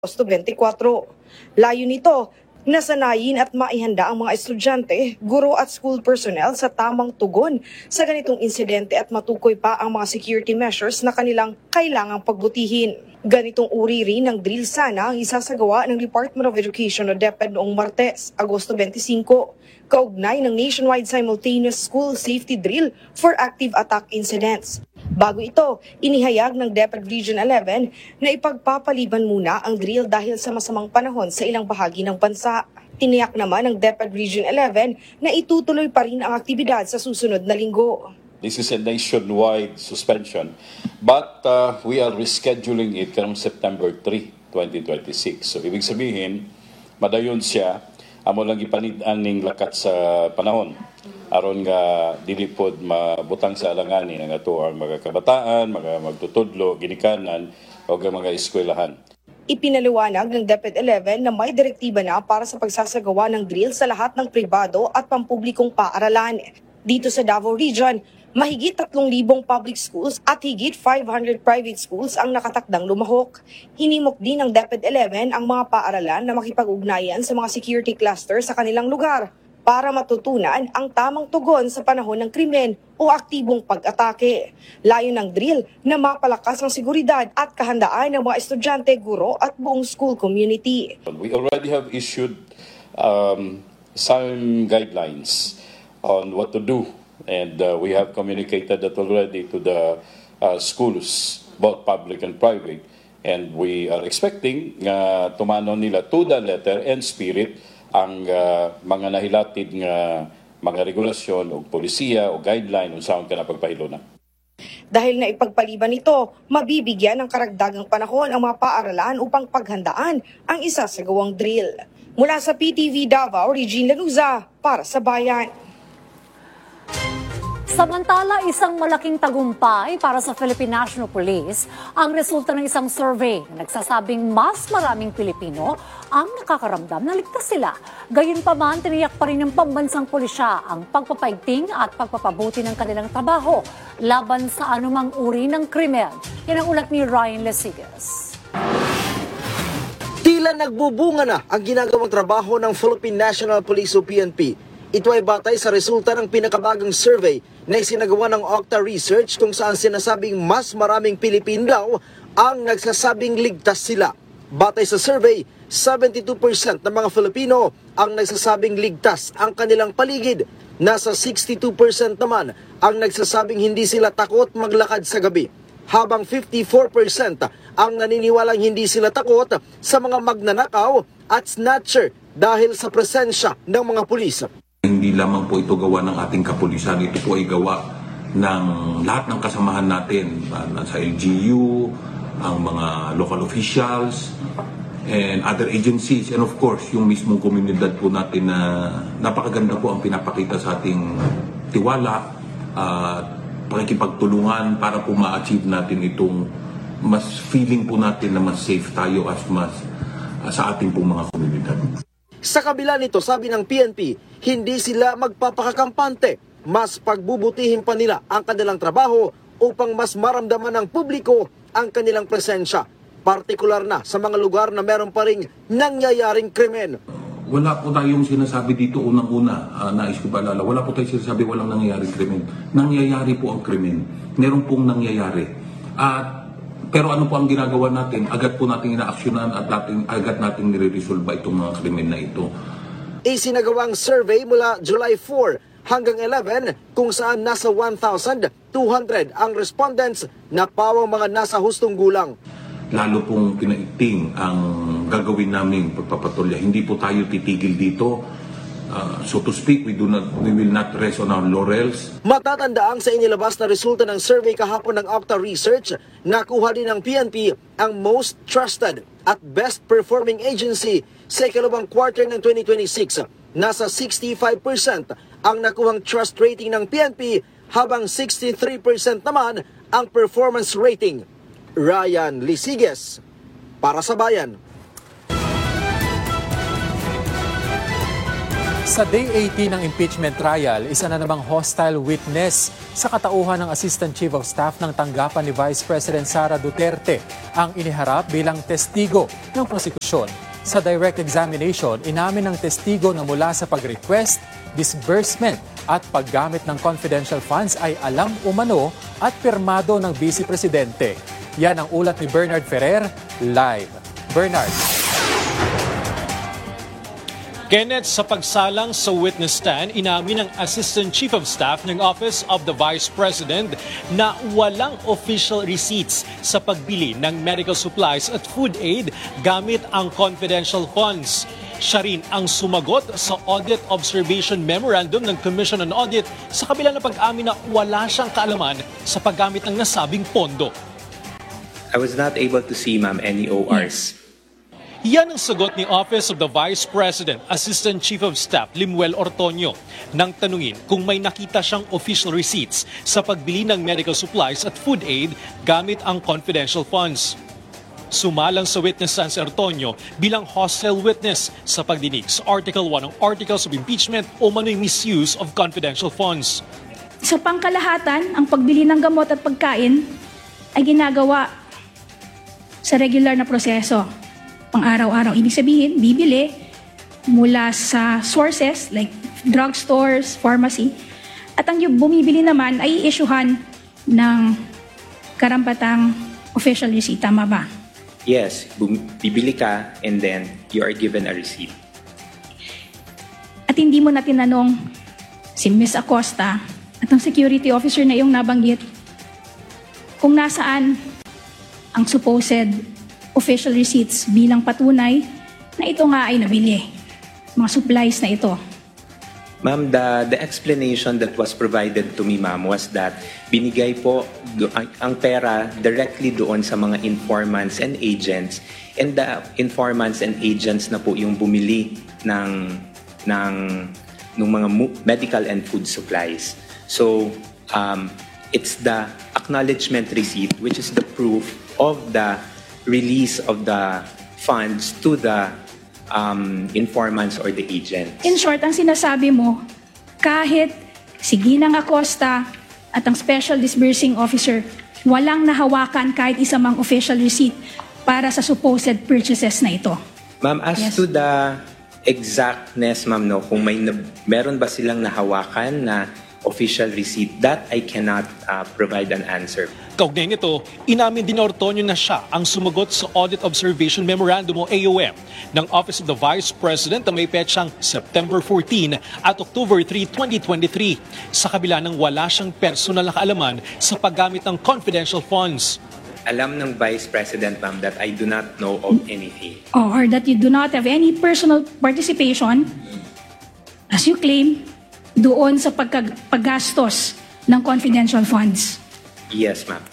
Agosto 24. Layo nito, nasanayin at maihanda ang mga estudyante, guro at school personnel sa tamang tugon sa ganitong insidente at matukoy pa ang mga security measures na kanilang kailangang pagbutihin. Ganitong uri rin ng drill sana ang isasagawa ng Department of Education o DepEd noong Martes, Agosto 25, kaugnay ng nationwide simultaneous school safety drill for active attack incidents. Bago ito, inihayag ng DepEd Region 11 na ipagpapaliban muna ang drill dahil sa masamang panahon sa ilang bahagi ng bansa. Tiniyak naman ng DepEd Region 11 na itutuloy pa rin ang aktibidad sa susunod na linggo. This is a nationwide suspension, but we are rescheduling it from September 3, 2026. So ibig sabihin, madayon siya, amo lang ipanid-an ning lakat sa panahon. Aron nga dili pod mabutang sa alangani nga ato ang mga kabataan, mga magtutudlo, ginikanan o mga eskwelahan. Ipinaliwanag ng DepEd 11 na may direktiba na para sa pagsasagawa ng drill sa lahat ng pribado at pampublikong paaralan. Dito sa Davao Region, mahigit 3,000 public schools at higit 500 private schools ang nakatakdang lumahok. Hinimok din ng DepEd 11 ang mga paaralan na makipag-ugnayan sa mga security cluster sa kanilang lugar para matutunan ang tamang tugon sa panahon ng krimen o aktibong pag-atake. Layo ng drill na mapalakas ang seguridad at kahandaan ng mga estudyante, guro at buong school community. We already have issued some guidelines on what to do, and we have communicated that already to the schools, both public and private, and we are expecting tumano nila to the letter and spirit ang mga nahilatid nga mga regulasyon o polisiya o guideline kung saan ka na pagpahilo na. Dahil na ipagpaliban ito, mabibigyan ng karagdagang panahon ang mga paaralan upang paghandaan ang isasagawang drill. Mula sa PTV Davao, Regine Lanuza para sa Bayan. Samantala, isang malaking tagumpay para sa Philippine National Police ang resulta ng isang survey na nagsasabing mas maraming Pilipino ang nakakaramdam na ligtas sila. Gayunpaman, tiniyak pa rin ng pambansang pulisya ang pagpapaigting at pagpapabuti ng kanilang trabaho laban sa anumang uri ng krimen. Yan ang ulat ni Ryan Lesigas. Tila nagbubunga na ang ginagawang trabaho ng Philippine National Police o PNP. Ito ay batay sa resulta ng pinakabagang survey na isinagawa ng Okta Research kung saan sinasabing mas maraming Pilipino daw ang nagsasabing ligtas sila. Batay sa survey, 72% ng mga Filipino ang nagsasabing ligtas ang kanilang paligid. Nasa 62% naman ang nagsasabing hindi sila takot maglakad sa gabi. Habang 54% ang naniniwalang hindi sila takot sa mga magnanakaw at snatcher dahil sa presensya ng mga pulis. Hindi lamang po ito gawa ng ating kapulisan, ito po ay gawa ng lahat ng kasamahan natin, sa LGU, ang mga local officials, and other agencies, and of course, yung mismong komunidad po natin na napakaganda po ang pinapakita sa ating tiwala at pakikipagtulungan para po ma-achieve natin itong mas feeling po natin na mas safe tayo as mas sa ating pong mga komunidad. Sa kabila nito, sabi ng PNP, hindi sila magpapakakampante. Mas pagbubutihin pa nila ang kanilang trabaho upang mas maramdaman ng publiko ang kanilang presensya. Partikular na sa mga lugar na meron pa ring nangyayaring krimen. Wala po tayong sinasabi dito unang-una, nais ko paalala, wala po tayong sinasabi walang nangyayaring krimen. Nangyayari po ang krimen. Meron pong nangyayari. Pero ano po ang ginagawa natin? Agad po natin inaaksyonan at agad natin nire-resolve itong mga krimen na ito. Isinagawang survey mula July 4 hanggang 11 kung saan nasa 1,200 ang respondents na pawang mga nasa hustong gulang. Lalo pong pinaigting ang gagawin naming pagpapatulya. Hindi po tayo titigil dito. So to speak, we will not rest on our laurels. Matatandaang sa inilabas na resulta ng survey kahapon ng Okta Research, nakuha din ng PNP ang most trusted at best performing agency sa ikalawang quarter ng 2026. Nasa 65% ang nakuhang trust rating ng PNP habang 63% naman ang performance rating. Ryan Lesigas para sa Bayan. Sa Day 18 ng impeachment trial, isa na namang hostile witness sa katauhan ng Assistant Chief of Staff ng tanggapan ni Vice President Sara Duterte ang iniharap bilang testigo ng prosekusyon. Sa direct examination, inamin ng testigo na mula sa pag-request, disbursement at paggamit ng confidential funds ay alam umano at pirmado ng Vice Presidente. Yan ang ulat ni Bernard Ferrer, live. Bernard. Kenneth, sa pagsalang sa witness stand, inamin ng Assistant Chief of Staff ng Office of the Vice President na walang official receipts sa pagbili ng medical supplies at food aid gamit ang confidential funds. Siya rin ang sumagot sa Audit Observation Memorandum ng Commission on Audit sa kabila ng pag-amin na wala siyang kaalaman sa paggamit ng nasabing pondo. I was not able to see, ma'am, any ORs. Yan ang sagot ni Office of the Vice President, Assistant Chief of Staff Limuel Ortonio nang tanungin kung may nakita siyang official receipts sa pagbili ng medical supplies at food aid gamit ang confidential funds. Sumalang sa witness stand si Ortonio bilang hostile witness sa pagdinig sa Article 1 ng Articles of Impeachment o manoy misuse of confidential funds. Sa pangkalahatan, ang pagbili ng gamot at pagkain ay ginagawa sa regular na proseso. Pang-araw-araw. Ibig sabihin, bibili mula sa sources like drugstores, pharmacy. At ang bumibili naman ay i-issuehan ng karampatang official receipt. Tama ba? Yes, bibili ka and then you are given a receipt. At hindi mo na tinanong si Ms. Acosta at ang security officer na iyong nabanggit kung nasaan ang supposed official receipts bilang patunay na ito nga ay nabili. Mga supplies na ito. Ma'am, the explanation that was provided to me, ma'am, was that binigay po ang pera directly doon sa mga informants and agents, and the informants and agents na po yung bumili ng mga medical and food supplies. So, it's the acknowledgement receipt, which is the proof of the release of the funds to the informants or the agents. In short, ang sinasabi mo, kahit si Ginang Acosta at ang Special Disbursing Officer, walang nahawakan kahit isa mang official receipt para sa supposed purchases na ito. Ma'am, as Yes. to the exactness, ma'am, no, kung meron ba silang nahawakan na official receipt, that I cannot provide an answer. Kaugnay nito, inamin din ni Ortonio na siya ang sumagot sa Audit Observation Memorandum o AOM ng Office of the Vice President na may petsang September 14 at October 3, 2023 sa kabila ng wala siyang personal na kaalaman sa paggamit ng confidential funds. Alam ng Vice President, ma'am, that I do not know of anything. Or that you do not have any personal participation, as you claim, doon sa paggastos ng confidential funds. Yes, ma'am.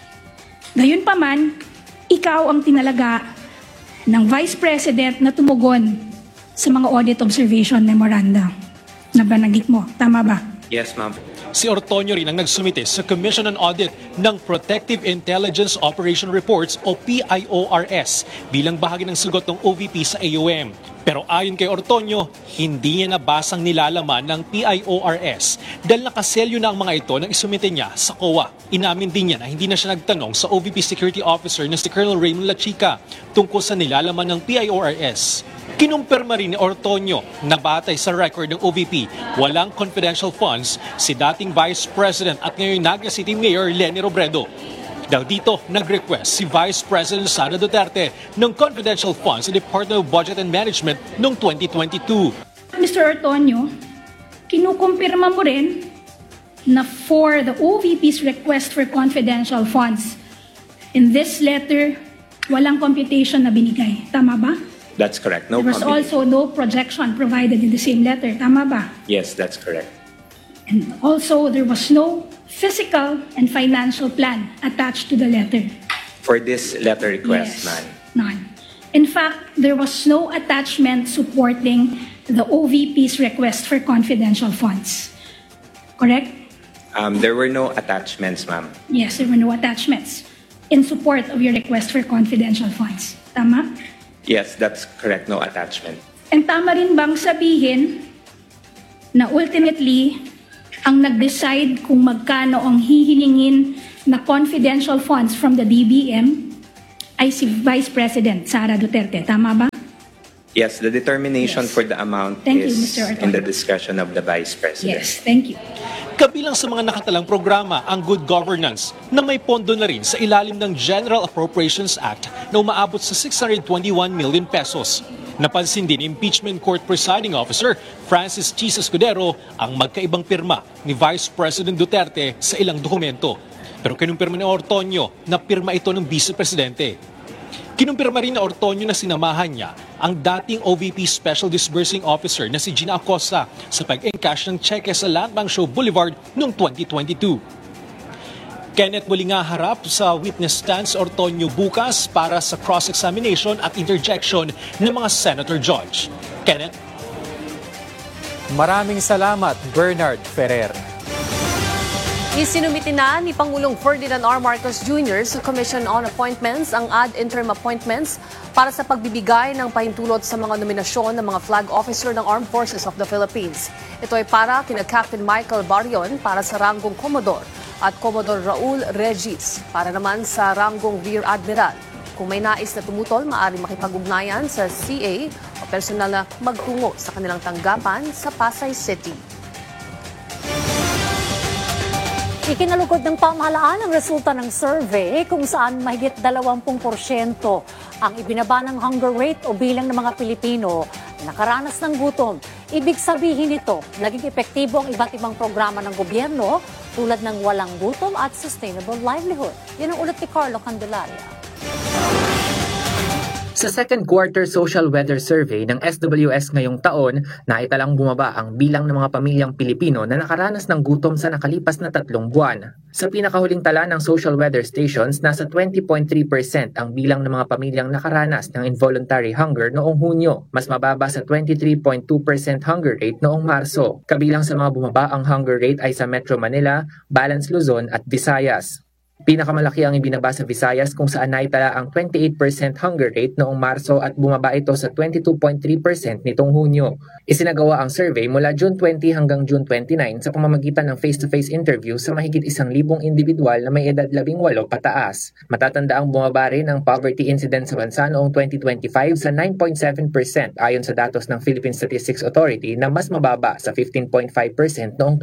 Gayunpaman, ikaw ang tinalaga ng Vice President na tumugon sa mga audit observation memoranda na bananggit mo. Tama ba? Yes, ma'am. Si Ortonio rin ang nagsumite sa Commission on Audit ng Protective Intelligence Operation Reports o PIORS bilang bahagi ng sagot ng OVP sa AOM. Pero ayon kay Ortonio, hindi niya nabasang nilalaman ng PIORS dahil nakaselyo na ang mga ito nang isumite niya sa COA. Inamin din niya na hindi na siya nagtanong sa OVP Security Officer na si Colonel Raymond Lachica tungkol sa nilalaman ng PIORS. Kinumpirma rin ni Ortonio na batay sa record ng OVP, walang confidential funds si dating Vice President at ngayon Naga City Mayor Leni Robredo. Dahil dito, nag-request si Vice President Sara Duterte ng confidential funds sa Department of Budget and Management noong 2022. Mr. Ortonio, kinukumpirma mo rin na for the OVP's request for confidential funds, in this letter, walang computation na binigay. Tama ba? That's correct. No There was combination. also no projection provided in the same letter. Tama ba? Yes, that's correct. And also, there was no physical and financial plan attached to the letter. For this letter request, Yes, ma'am. none. In fact, there was no attachment supporting the OVP's request for confidential funds. Correct? There were no attachments, ma'am. Yes, there were no attachments in support of your request for confidential funds. Tama? Yes, that's correct. No attachment. And tama rin bang sabihin na ultimately ang nag-decide kung magkano ang hihilingin na confidential funds from the DBM ay si Vice President Sara Duterte. Tama ba? Yes, the determination Yes. for the amount Thank you, is Mr. Artoño. in the discussion of the Vice President. Yes, thank you. Kabilang sa mga nakatalang programa ang Good Governance na may pondo na rin sa ilalim ng General Appropriations Act na umaabot sa 621 million pesos. Napansin din Impeachment Court Presiding Officer Francis Chis Escudero ang magkaibang pirma ni Vice President Duterte sa ilang dokumento. Pero kinumpirma ni Ortonio na pirma ito ng Vice Presidente. Kinumpirma rin na Ortonio na sinamahan niya ang dating OVP Special Disbursing Officer na si Gina Acosta sa pag-encash ng cheque sa Land Bank Show Boulevard noong 2022. Kenneth muli nga harap sa witness stand si Ortonio bukas para sa cross-examination at interjection ng mga Senator Judge. Kenneth? Maraming salamat, Bernard Ferrer. Isinumiti na ni Pangulong Ferdinand R. Marcos Jr. sa Commission on Appointments ang ad interim appointments para sa pagbibigay ng pahintulot sa mga nominasyon ng mga flag officer ng Armed Forces of the Philippines. Ito ay para kina Captain Michael Barrion para sa ranggong Commodore at Commodore Raul Regis para naman sa ranggong Rear Admiral. Kung may nais na tumutol, maaari makipag-ugnayan sa CA o personal na magtungo sa kanilang tanggapan sa Pasay City. Ikinalugod ng pamahalaan ang resulta ng survey kung saan mahigit 20% ang ibinaba ng hunger rate o bilang ng mga Pilipino na nakaranas ng gutom. Ibig sabihin nito, naging epektibo ang iba't ibang programa ng gobyerno tulad ng walang gutom at sustainable livelihood. Yan ang ulat ni Carlo Candelaria. Sa second quarter social weather survey ng SWS ngayong taon, naitalang bumaba ang bilang ng mga pamilyang Pilipino na nakaranas ng gutom sa nakalipas na 3 buwan. Sa pinakahuling tala ng social weather stations, nasa 20.3% ang bilang ng mga pamilyang nakaranas ng involuntary hunger noong Hunyo, mas mababa sa 23.2% hunger rate noong Marso. Kabilang sa mga bumaba ang hunger rate ay sa Metro Manila, Balance Luzon at Visayas. Pinakamalaki ang ibinaba sa Visayas kung saan naitala ang 28% hunger rate noong Marso at bumaba ito sa 22.3% nitong Hunyo. Isinagawa ang survey mula June 20 hanggang June 29 sa pamamagitan ng face-to-face interview sa mahigit 1,000 individual na may edad 18 pataas. Matatanda ang bumaba rin ang poverty incidence sa bansa noong 2025 sa 9.7% ayon sa datos ng Philippine Statistics Authority na mas mababa sa 15.5% noong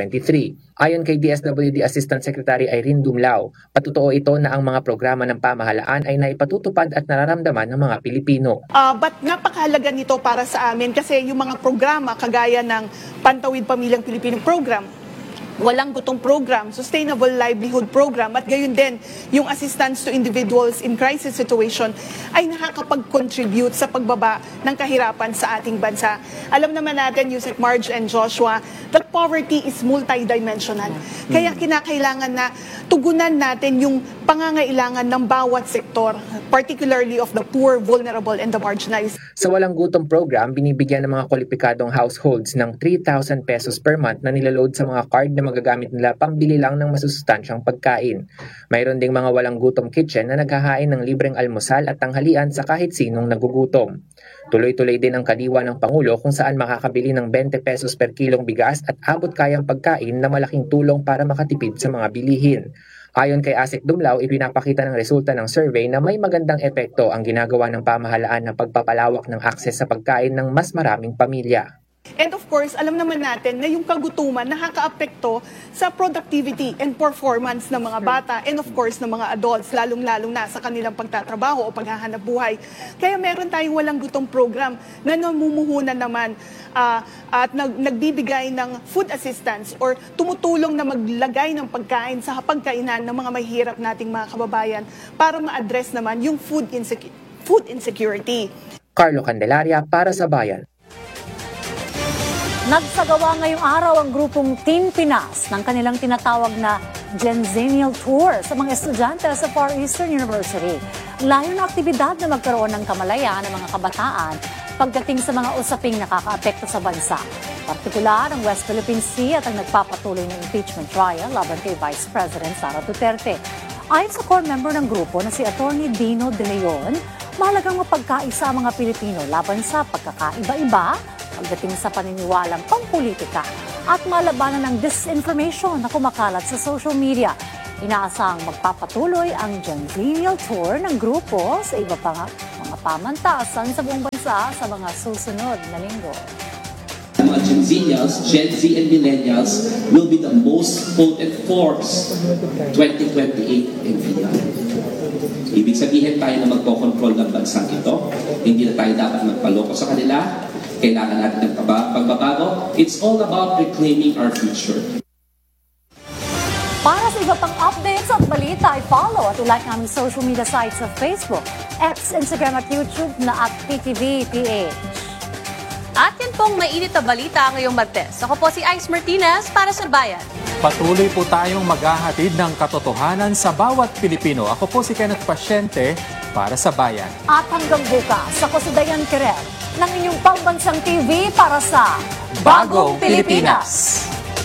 2023. Ayon kay DSWD Assistant Secretary Irene Dumlao, patotoo ito na ang mga programa ng pamahalaan ay naipatutupad at nararamdaman ng mga Pilipino. But napakahalaga nito para sa amin kasi yung mga programa kagaya ng Pantawid Pamilyang Pilipino Program, Walang Gutong Program, Sustainable Livelihood Program at gayon din yung assistance to individuals in crisis situation ay nakakapag-contribute sa pagbaba ng kahirapan sa ating bansa. Alam naman natin, Yusek Marge and Joshua, that poverty is multidimensional. Kaya kinakailangan na tugunan natin yung pangangailangan ng bawat sektor, particularly of the poor, vulnerable, and the marginalized. Sa Walang Gutom Program, binibigyan ng mga kwalipikadong households ng 3,000 pesos per month na nilaload sa mga card na magagamit nila pambili lang ng masusustansyang pagkain. Mayroon ding mga Walang Gutom Kitchen na naghahain ng libreng almusal at tanghalian sa kahit sinong nagugutom. Tuloy-tuloy din ang kadiwa ng Pangulo kung saan makakabili ng 20 pesos per kilong bigas at abot kayang pagkain na malaking tulong para makatipid sa mga bilihin. Ayon kay Asik Dumlao, ipinapakita ng resulta ng survey na may magandang epekto ang ginagawa ng pamahalaan na pagpapalawak ng akses sa pagkain ng mas maraming pamilya. And of course, alam naman natin na yung kagutuman nakakaapekto sa productivity and performance ng mga bata and of course ng mga adults, lalong-lalong na sa kanilang pagtatrabaho o paghahanap buhay. Kaya meron tayong Walang Gutom Program na namumuhunan naman at nagbibigay ng food assistance or tumutulong na maglagay ng pagkain sa hapagkainan ng mga mahihirap nating mga kababayan para ma-address naman yung food insecurity. Carlo Candelaria para sa Bayan. Nagsagawa ngayong araw ang grupong Team Pinas ng kanilang tinatawag na Genzennial Tour sa mga estudyante sa Far Eastern University. Layo na aktibidad na magkaroon ng kamalayan ng mga kabataan pagdating sa mga usaping nakakaapekto sa bansa. Partikular ang West Philippine Sea at ang nagpapatuloy ng impeachment trial laban kay Vice President Sara Duterte. Ayon sa core member ng grupo na si Atty. Dino De Leon, mahalagang mapagkaisa ang mga Pilipino laban sa pagkakaiba-iba, pagdating sa paniniwalang pampolitika at malabanan ng disinformation na kumakalat sa social media. Inaasang magpapatuloy ang Gen Zillennial Tour ng grupo sa iba pang mga pamantasan sa buong bansa sa mga susunod na linggo. Mga Gen Z and Millennials will be the most voted force 2028 and beyond. Ibig sabihin tayo na magpo-control ng bansang ito. Hindi na tayo dapat magpaloko sa kanila. Kailangan natin ng pagbabago. It's all about reclaiming our future. Para sa iba pang updates at balita, i-follow at i-like naming social media sites sa Facebook, X, Instagram at YouTube na @PTV-PH. At yan pong mainit na balita ngayong Martes. Ako po si Ice Martinez para sa Bayan. Patuloy po tayong maghahatid ng katotohanan sa bawat Pilipino. Ako po si Kenneth Pasyente para sa Bayan. At hanggang bukas, ako si Dayan Quirel ng inyong pambansang TV para sa Bagong Pilipinas.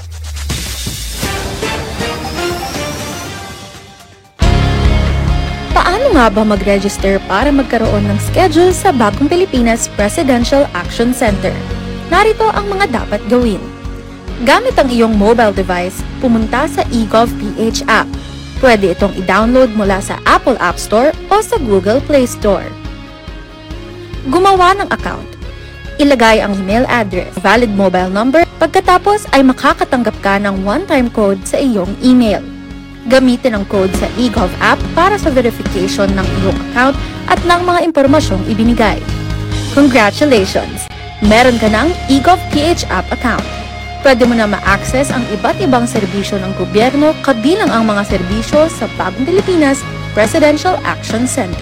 Paano nga ba mag-register para magkaroon ng schedule sa Bagong Pilipinas Presidential Action Center? Narito ang mga dapat gawin. Gamit ang iyong mobile device, pumunta sa eGov.ph app. Pwede itong i-download mula sa Apple App Store o sa Google Play Store. Gumawa ng account. Ilagay ang email address, valid mobile number, pagkatapos ay makakatanggap ka ng one-time code sa iyong email. Gamitin ang code sa eGov app para sa verification ng iyong account at ng mga impormasyong ibinigay. Congratulations! Meron ka ng eGov.ph app account. Pwede mo na ma-access ang iba't ibang serbisyo ng gobyerno kabilang ang mga serbisyo sa Bagong Pilipinas Presidential Action Center.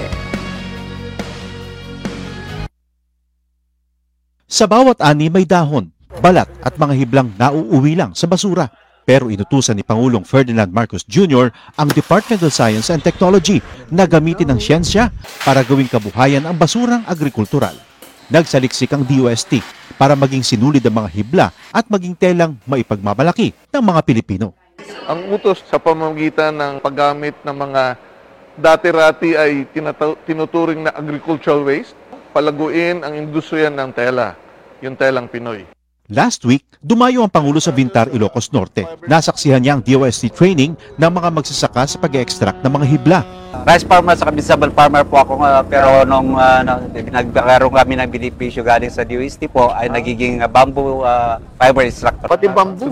Sa bawat ani may dahon, balat at mga hiblang nauuwi lang sa basura. Pero inutusan ni Pangulong Ferdinand Marcos Jr. ang Department of Science and Technology na gamitin ang siyensya para gawing kabuhayan ang basurang agrikultural. Nagsaliksik ang DOST para maging sinulid ang mga hibla at maging telang maipagmamalaki ng mga Pilipino. Ang utos sa pamamagitan ng paggamit ng mga dati-rati ay tinuturing na agricultural waste, palaguin ang industriya ng tela, yung telang Pinoy. Last week, dumayo ang Pangulo sa Bintar, Ilocos Norte. Nasaksihan niya ang DOST training ng mga magsasaka sa pag-extract ng mga hibla. Rice farmer sa vegetable farmer po ako, pero nung nagkaroon kami ng benepisyo galing sa DOST po ay nagiging bamboo fiber extractor. Pati bamboo?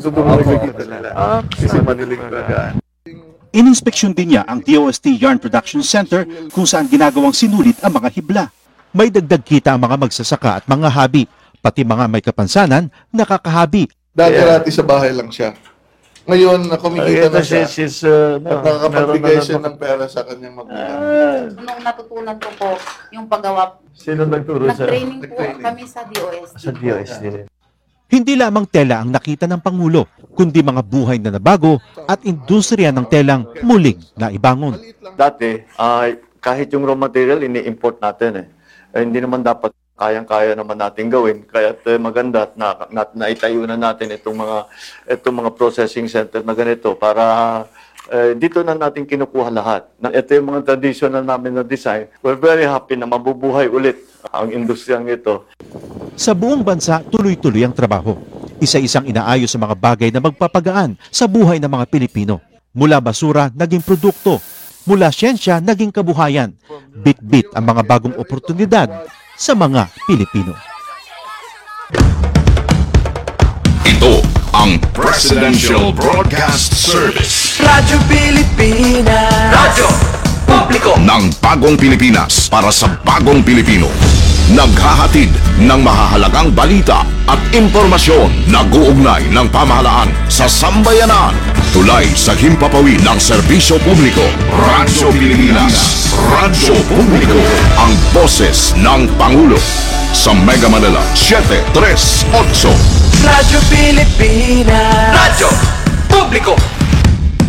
Kasi madiling bagaan. Ininspeksyon din niya ang DOST Yarn Production Center kung saan ginagawang sinulid ang mga hibla. May dagdag kita ang mga magsasaka at mga habi, pati mga may kapansanan, nakakahabi. Dati-rati sa bahay lang siya. Ngayon, kumikita na siya at nakakapagbigay siya ng pera sa kanyang magulang. Nung natutunan ko po yung paggawa, Sino nagturo sa? nag-training po kami sa DOST. Sa DOST. Hindi lamang tela ang nakita ng Pangulo, kundi mga buhay na nabago at industriya ng telang muling naibangon. Dati, kahit yung raw material, ini-import natin hindi naman dapat kayang-kaya naman natin gawin. Kaya maganda na naitayo na natin itong mga processing center na ganito para dito na natin kinukuha lahat. Ito yung mga traditional namin na design. We're very happy na mabubuhay ulit ang industriyang ito. Sa buong bansa, tuloy-tuloy ang trabaho. Isa-isang inaayos sa mga bagay na magpapagaan sa buhay ng mga Pilipino. Mula basura, naging produkto. Mula siyensya, naging kabuhayan. Bit-bit ang mga bagong oportunidad sa mga Pilipino. Ito ang Presidential Broadcast Service. Radyo Pilipinas. Radyo Publiko ng Bagong Pilipinas para sa Bagong Pilipino. Naghahatid ng mahahalagang balita at impormasyon na guugnay ng pamahalaan sa sambayanan. Tulay sa himpapawid ng serbisyo publiko. Radyo Pilipinas. Radyo Publiko. Ang boses ng Pangulo. Sa Mega Manila, 738. Radyo Pilipinas. Radyo Publiko.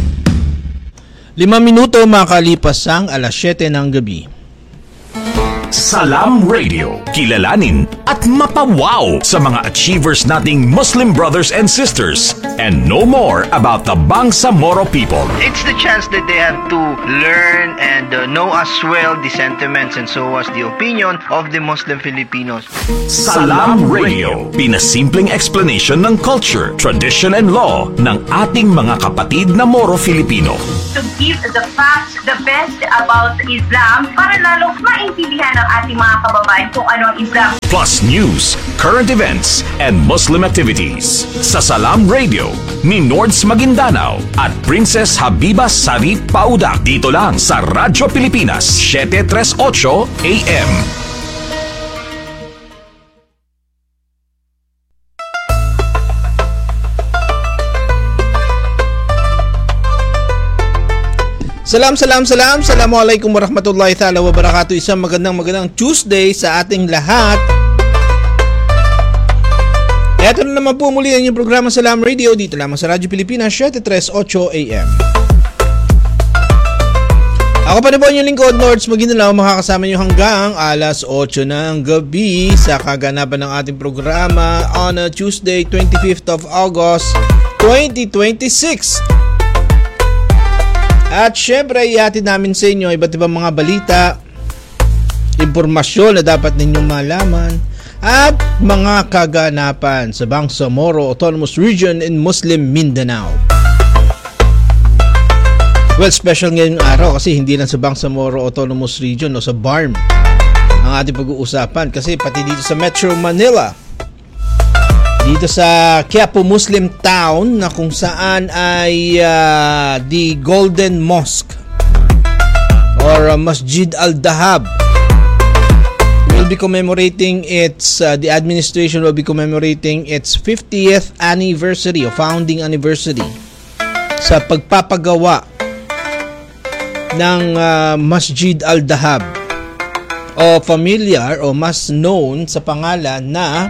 5 minuto makalipas ang 7:00 ng gabi. Salam Radio. Kilalanin at mapawaw sa mga achievers nating Muslim brothers and sisters and know more about the Bangsamoro people. It's the chance that they have to learn and know as well the sentiments and so as the opinion of the Muslim Filipinos. Salam Radio. Pinasimpleng explanation ng culture, tradition and law ng ating mga kapatid na Moro Filipino. To give the facts, the best about Islam para lalo maintindihan ng ating mga kababayan kung ano ang Islam. Plus news, current events, and Muslim activities. Sa Salam Radio, ni Nords Maguindanao at Princess Habiba Sarip Paudak. Dito lang sa Radyo Pilipinas, 738 AM. Assalamualaikum warahmatullahi ta'ala wabarakatuh. Isang magandang Tuesday sa ating lahat. Ito na naman po muli ang inyong programa Salam Radio dito lamang sa Radyo Pilipinas 738 AM. Ako pa rin po inyong lingkod, Nords Maguindanao, makakasama nyo hanggang alas 8 ng gabi sa kaganapan ng ating programa on Tuesday 25th of August 2026. At syempre, ihatid namin sa inyo iba't ibang mga balita, impormasyon na dapat ninyong malaman, at mga kaganapan sa Bangsamoro Autonomous Region in Muslim Mindanao. Well, special ngayong araw kasi hindi lang sa Bangsamoro Autonomous Region o sa BARM ang ating pag-uusapan, kasi pati dito sa Metro Manila, dito sa Quiapo Muslim Town na kung saan ay the Golden Mosque or Masjid Al-Dahab will be commemorating its the administration will be commemorating its 50th anniversary o founding anniversary sa pagpapagawa ng Masjid Al-Dahab, o familiar o mas known sa pangalan na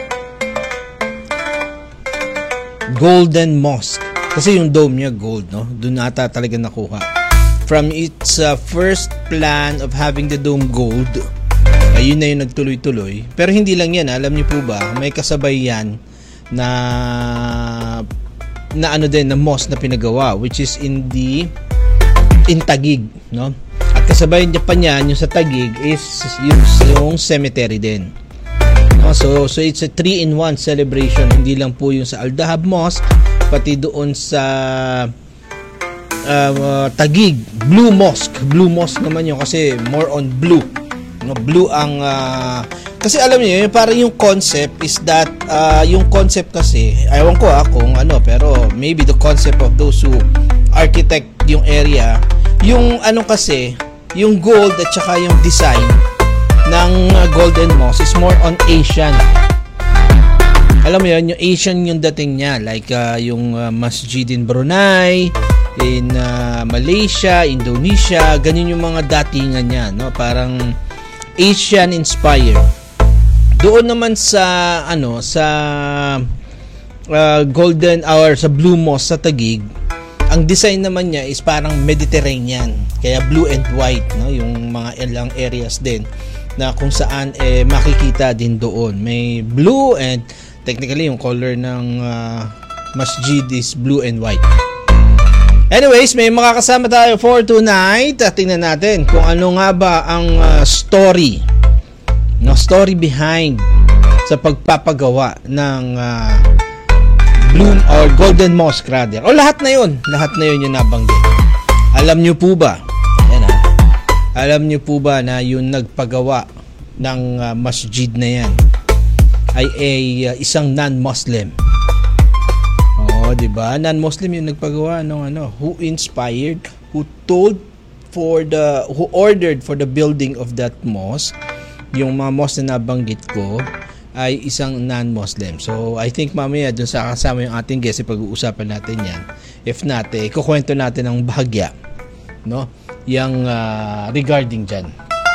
Golden Mosque. Kasi yung dome niya gold, no? Doon ata talaga nakuha. From its first plan of having the dome gold, ayun na yung nagtuloy-tuloy. Pero hindi lang yan, alam niyo po ba, may kasabay yan na ano din, na mosque na pinagawa, which is in Taguig, no? At kasabay niya pa niyan, yung sa Taguig is yung cemetery din. So it's a 3-in-1 celebration. Hindi lang po yung sa Al-Dahab Mosque, pati doon sa Taguig, Blue Mosque. Blue Mosque naman yun kasi more on blue. No, blue ang kasi alam niyo, parang yung concept is that yung concept kasi, ewan ko kung ano, pero maybe the concept of those who architect yung area, yung ano kasi, yung gold at saka yung design ng Golden Mosque is more on Asian. Alam mo yun, yung Asian yung dating niya, like yung masjid in Brunei, in Malaysia, Indonesia, ganyan yung mga datingan niya, no? Parang Asian inspired. Doon naman sa Golden Hour sa Blue Mosque sa Taguig, ang design naman niya is parang Mediterranean, kaya blue and white, no? Yung mga ilang areas din na kung saan makikita din doon. May blue and technically yung color ng masjid is blue and white. Anyways, may makakasama tayo for tonight. Tingnan natin kung ano nga ba ang story behind sa pagpapagawa ng Blue or Golden Mosque rather. O lahat na yun yung nabanggit. Alam nyo po ba? Alam niyo po ba na yung nagpagawa ng masjid na yan ay isang non-Muslim? Oo, di ba? Non-Muslim yung nagpagawa ng who ordered for the building of that mosque. Yung mga mosque na nabanggit ko ay isang non-Muslim. So, I think mamaya dun sa kasama yung ating guest, pag-uusapan natin yan. If not, ikukwento natin ang bahagya, no? Yang regarding dyan.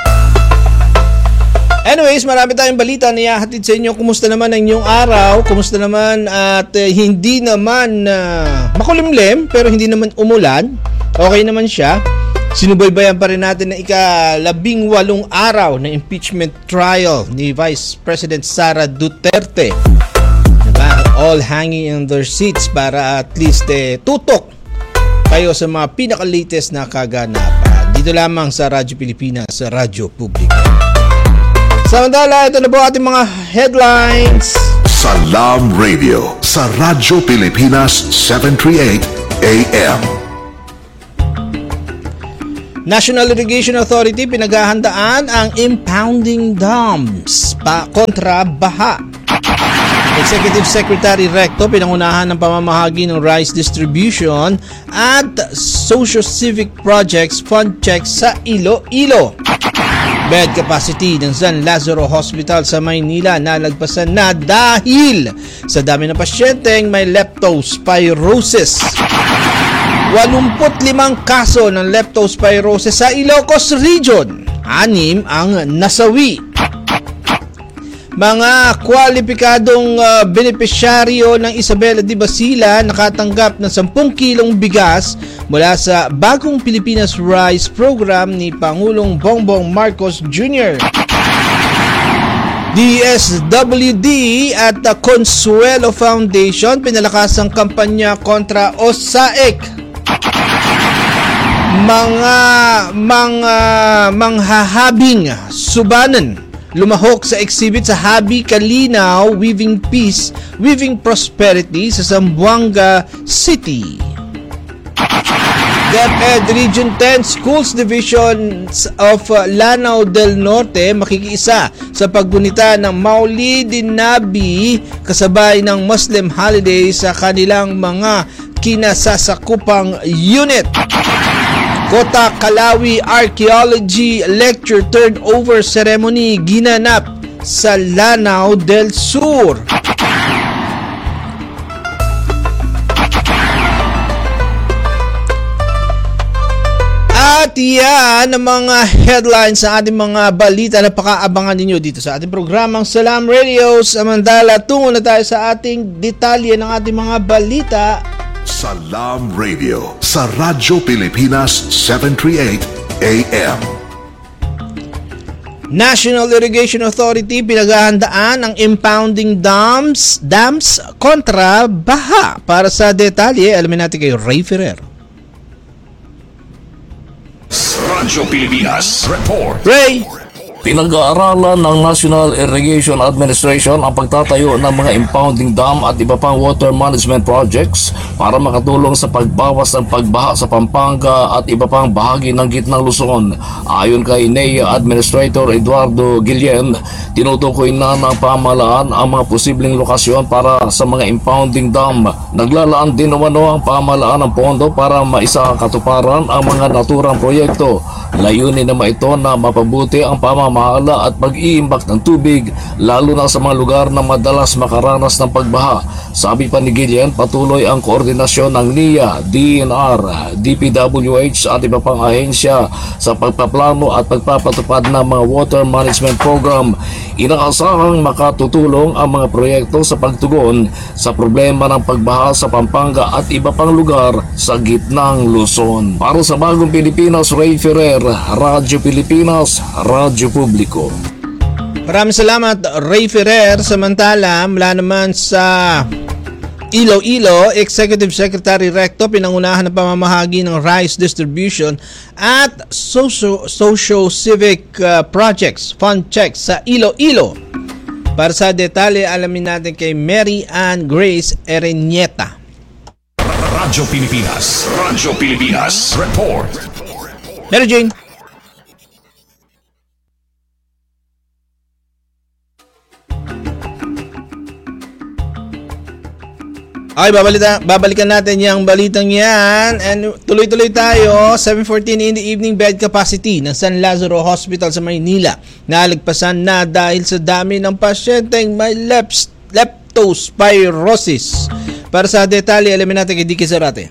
Anyways, marami tayong balita na ihahatid sa inyo. Kumusta naman ang inyong araw? Kumusta naman at hindi naman makulimlim pero hindi naman umulan. Okay naman siya. Sinubaybayan pa rin natin na ika-18 araw na impeachment trial ni Vice President Sara Duterte. Diba? All hanging in their seats para at least tutok kayo sa mga pinaka-latest na kaganapan. Dito lamang sa Radyo Pilipinas, sa Radyo Publiko. Samantala, ito na po ating mga headlines. Salam Radio sa Radyo Pilipinas 738 AM. National Irrigation Authority pinaghahandaan ang impounding dams kontra baha. Executive Secretary Recto pinangunahan ng pamamahagi ng rice distribution at socio-civic projects fund check sa Iloilo. Bed capacity ng San Lazaro Hospital sa Maynila nalagpasan na dahil sa dami ng pasyenteng may leptospirosis. 85 kaso ng leptospirosis sa Ilocos Region. 6 ang nasawi. Mga kwalipikadong benepisyaryo ng Isabela de Basila nakatanggap ng 10 kilong bigas mula sa Bagong Pilipinas Rice Program ni Pangulong Bongbong Marcos Jr. DSWD at the Consuelo Foundation pinalakas ang kampanya kontra OSAIC. Mga manghahabing Subanan lumahok sa exhibit sa Habi Kalinaw Weaving Peace, Weaving Prosperity sa Zamboanga City. DepEd Region 10 Schools Divisions of Lanao del Norte makikiisa sa paggunita ng Maulid Nabi kasabay ng Muslim holiday sa kanilang mga kinasasakupang unit. Kota Kalawi Archaeology Lecture Turnover Ceremony ginanap sa Lanao del Sur. At yan ang mga headlines sa ating mga balita na pakaabangan ninyo dito sa ating programang Salam Radio. Samantala, tungo na tayo sa ating detalye ng ating mga balita. Salam Radio sa Radyo Pilipinas 738 AM. National Irrigation Authority pinaghahandaan ang impounding dams kontra baha. Para sa detalye, alamin natin kay Ray Ferrer. Radyo Pilipinas Report. Ray! Pinag-aaralan ng National Irrigation Administration ang pagtatayo ng mga impounding dam at iba pang water management projects para makatulong sa pagbawas ng pagbaha sa Pampanga at iba pang bahagi ng gitnang Luzon. Ayon kay NEA Administrator Eduardo Guillen, tinutukoy na ng pamahalaan ang mga posibleng lokasyon para sa mga impounding dam. Naglalaan din umano ang pamahalaan ng pondo para maisakatuparan ang mga naturang proyekto. Layunin naman ito na mapabuti ang pamamahala at pag-iimbak ng tubig lalo na sa mga lugar na madalas makaranas ng pagbaha. Sabi pa ni Guillen, patuloy ang koordinasyon ng NEA, DNR, DPWH at iba pang ahensya sa pagpaplano at pagpapatupad ng mga water management program. Inaasahang makatutulong ang mga proyekto sa pagtugon sa problema ng pagbaha sa Pampanga at iba pang lugar sa gitnang Luzon. Para sa Bagong Pilipinas, Ray Ferrer, Radyo Pilipinas, Radyo Publiko. Maraming salamat, Ray Ferrer. Samantala, mula naman sa Iloilo, Executive Secretary Recto pinangunahan ng pamamahagi ng rice distribution at socio-civic projects fund checks sa Iloilo. Para sa detalye, alamin natin kay Mary Ann Grace Erenieta. Radyo Pilipinas, Radyo Pilipinas Report. Mary Jane. Okay, babalikan natin yung balitang yan. And tuloy-tuloy tayo. 7:14 in the evening, bed capacity ng San Lazaro Hospital sa Maynila nalagpasan na dahil sa dami ng pasyenteng may leptospirosis. Para sa detalye, alamin natin kay Dicky Zarate.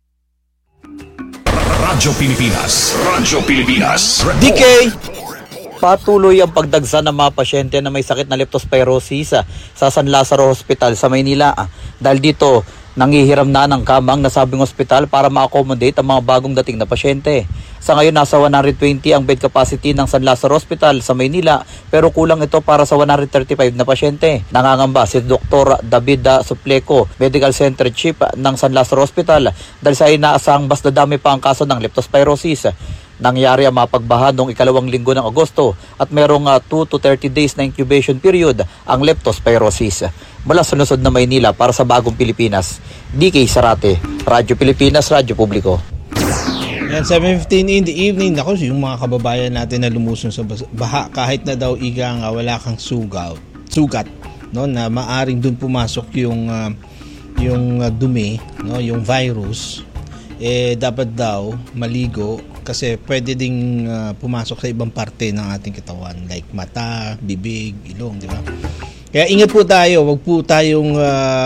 Radyo Pilipinas, Radyo Pilipinas Report. DK! Patuloy ang pagdagsa ng mga pasyente na may sakit na leptospirosis sa San Lazaro Hospital sa Maynila. Dahil dito, Nangihiram na ng kamang nasabing ospital para ma-accommodate ang mga bagong dating na pasyente. Sa ngayon, nasa 120 ang bed capacity ng San Lazaro Hospital sa Maynila, pero kulang ito para sa 135 na pasyente. Nangangamba si Dr. David Supleco, Medical Center Chief ng San Lazaro Hospital, dahil sa inaasang mas dadami pa ang kaso ng leptospirosis. Nangyari ang mapagbaha noong ikalawang linggo ng Agosto at merong 2 to 30 days na incubation period ang leptospirosis. Mula sa lungsod na Maynila para sa Bagong Pilipinas, DK Sarate, Radyo Pilipinas, Radyo Publiko. Yan, 7:15 in the evening. Ako, yung mga kababayan natin na lumuson sa baha, kahit na daw wala kang sugat, no, na maaring dun pumasok yung dumi, no, yung virus, dapat daw maligo kasi pwede ding pumasok sa ibang parte ng ating katawan like mata, bibig, ilong, di ba? Kaya ingat po tayo, wag po tayong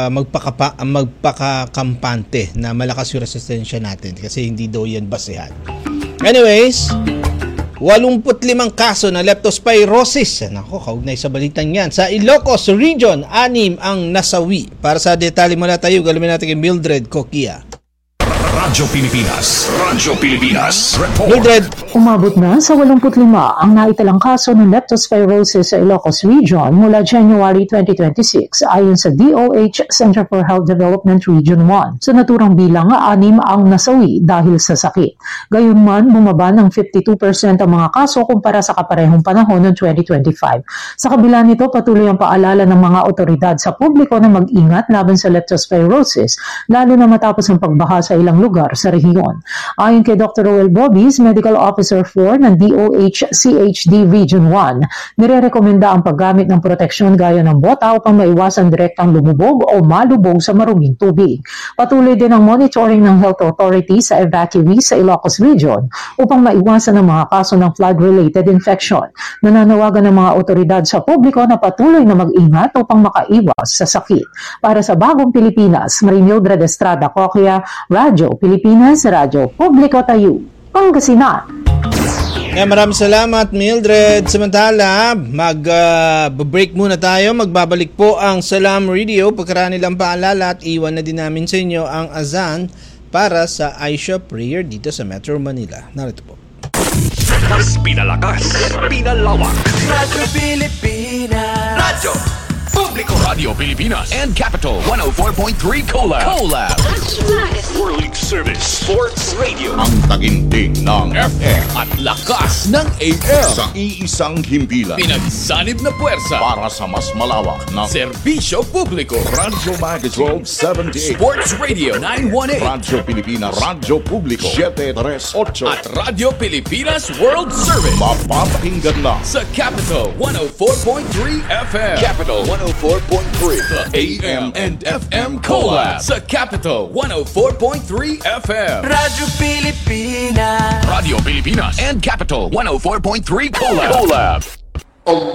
magpakakampante na malakas yung resistensya natin kasi hindi daw yan basehan. Anyways, 85 kaso na leptospirosis. Nako, kaugnay sa balitang yan. Sa Ilocos Region, 6 ang nasawi. Para sa detalye muna tayo, galamin natin kay Mildred Coquia. Radyo Pilipinas. Radyo Pilipinas. Report. Mildred. Umabot na sa 85 ang naitalang kaso ng leptospirosis sa Ilocos Region mula January 2026 ayon sa DOH Center for Health Development Region 1. Sa naturang bilang, 6 ang nasawi dahil sa sakit. Gayunman, bumaba ng 52% ang mga kaso kumpara sa kaparehong panahon ng 2025. Sa kabila nito, patuloy ang paalala ng mga otoridad sa publiko na mag-ingat laban sa leptospirosis, lalo na matapos ang pagbaha sa ilang lugar sa rehiyon. Ayon kay Dr. Roel Bobis, Medical Officer 4 ng DOH CHD Region 1, nirerekomenda ang paggamit ng proteksyon gaya ng bota upang maiwasan direktang lumubog o malubog sa maruming tubig. Patuloy din ang monitoring ng Health Authority sa evacuees sa Ilocos Region upang maiwasan ang mga kaso ng flood-related infection. Nananawagan ng mga otoridad sa publiko na patuloy na mag-ingat upang makaiwas sa sakit. Para sa Bagong Pilipinas, Mildred Estrada Coquia, Radyo Pilipinas, Radyo Publiko Tayo, Pangasinan. Maraming salamat, Mildred. Samantala, mag-break muna tayo. Magbabalik po ang Salam Radio. Pagkaraan nilang paalala at iwan na din namin sa inyo ang azan para sa Aisha Prayer dito sa Metro Manila. Narito po. Mas pinalakas, pinalawak. Radyo Pilipinas. Radyo Publiko. Radio Pilipinas and Capital 104.3 Collab. World League Service Sports Radio. Ang taginting ng FM At lakas ng AM. sa iisang himpilan Pinagsanib na puwersa. para sa mas malawak na Serbisyo Publiko. Radyo Magazine 1278. Sports Radio 918. Radyo Pilipinas, Radyo Publiko 738. At Radio Pilipinas World Service. Mapapakinggan na Sa Capital 104.3 FM. Capital 104.3. The AM and FM Collab. Sa Capital 104.3 FM. Radyo Pilipinas. Radio Pilipinas and Capital 104.3 Collab.